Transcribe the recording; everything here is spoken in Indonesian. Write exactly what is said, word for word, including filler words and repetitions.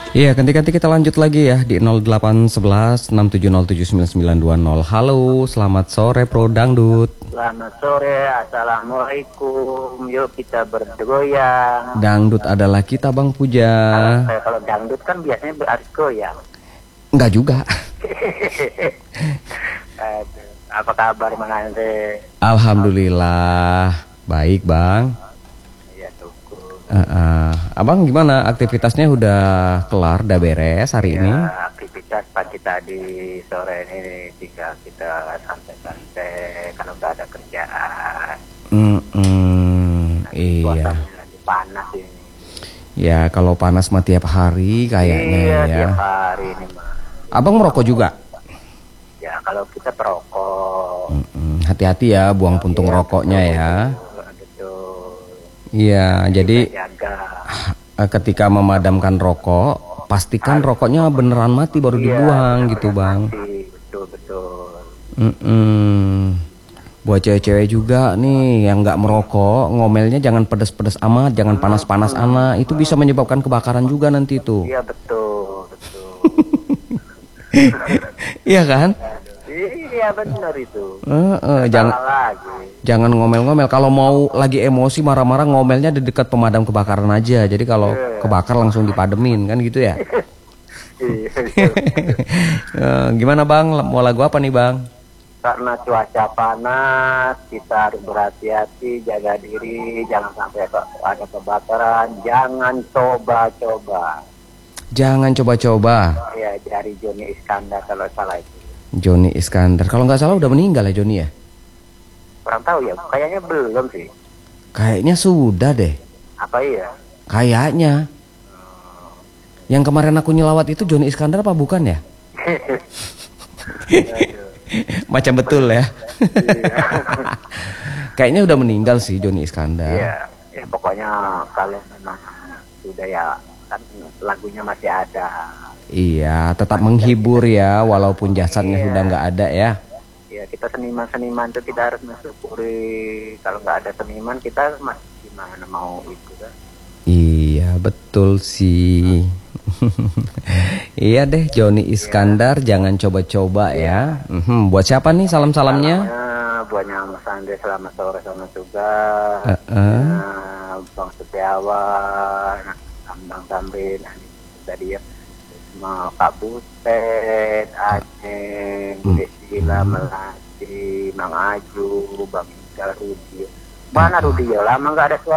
Iya, ganti-ganti kita lanjut lagi ya di nol delapan satu satu enam tujuh nol tujuh sembilan sembilan dua nol. Halo, selamat sore Pro Dangdut. Selamat sore, assalamualaikum. Yuk kita bergoyang. Dangdut adalah kita Bang Puja. Kalau, kalau dangdut kan biasanya berarti goyang. Enggak juga. Aduh, apa kabar Mang Andre? Alhamdulillah, baik Bang. Ya syukur. Uh, uh. Abang gimana? Aktivitasnya udah kelar, udah beres hari Ya, ini? aktivitas pagi tadi, sore ini tinggal kita santai-santai kalau nggak ada kerjaan. Mm -mm, iya. Suasananya lagi panas ini. Ya kalau panas mah tiap hari kayaknya Iya, ya. tiap hari ini mah. Abang merokok juga? Ya kalau kita perokok. Mm-mm, hati-hati ya buang puntung Iya, rokoknya betul, ya. Betul. Iya, jadi Jaga. eh, ketika memadamkan rokok, pastikan rokoknya beneran mati baru Iya, dibuang benar-benar gitu Bang. mati. Betul betul. Mm-mm. Buat cewek-cewek juga nih yang nggak merokok, ngomelnya jangan pedes-pedes amat, jangan panas-panas amat. Itu bisa menyebabkan kebakaran juga nanti tuh. Iya betul betul. Iya kan? Iya benar itu. Eh, eh, jangan Salah lagi. jangan ngomel-ngomel. Kalau mau lagi emosi marah-marah ngomelnya di dekat pemadam kebakaran aja. Jadi kalau kebakar langsung dipademin kan gitu ya. Iya, betul. Eh, gimana Bang? Mau lagu apa nih Bang? Karena cuaca panas, kita harus berhati-hati, jaga diri, jangan sampai ada kebakaran, jangan coba-coba. Jangan coba-coba. Ya dari Joni Iskandar kalau salah itu. Joni Iskandar. Kalau nggak salah udah meninggal ya Joni ya? Kurang tahu ya, kayaknya belum sih. Kayaknya sudah deh. Apa iya? Kayaknya. Yang kemarin aku nyelawat itu Joni Iskandar apa bukan ya? Macam betul ya. Kayaknya udah meninggal sih Joni Iskandar. Iya, ya pokoknya kalau memang sudah ya kan lagunya masih ada. Iya, tetap menghibur ya walaupun jasadnya Iya. sudah nggak ada ya. Ya kita seniman-seniman itu kita harus mensyukuri. Kalau nggak ada seniman kita masih gimana mau itu kan? Iya, betul sih. Iya deh, Joni Iskandar jangan coba-coba ya. Mhm, buat siapa nih salam-salamnya? Salamnya buatnya Mas Andre, selamat sore sama juga. Uh-uh. Nah, Bang Setiawan, Bang Tamrin, tadi ya. Mau Kak Butet, Aceh, Hmm. Desila, Melati, Mang Aju, Bang Iqbal, Rudio. Mana Rudio? Lama nggak ada suara.